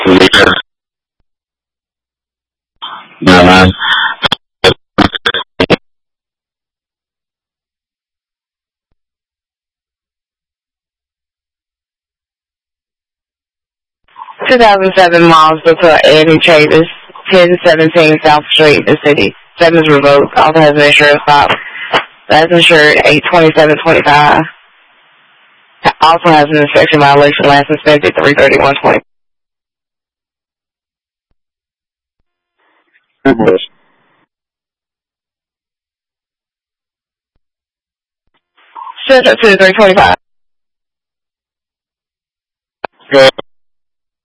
Yeah. 2007 Mazda to Eddie Traders, 1017 South Street, the city. 7 is revoked. Also has an insurance stop. That's insured 827.25. Also has an inspection violation. Last inspected 331.20. Stretch up to 325.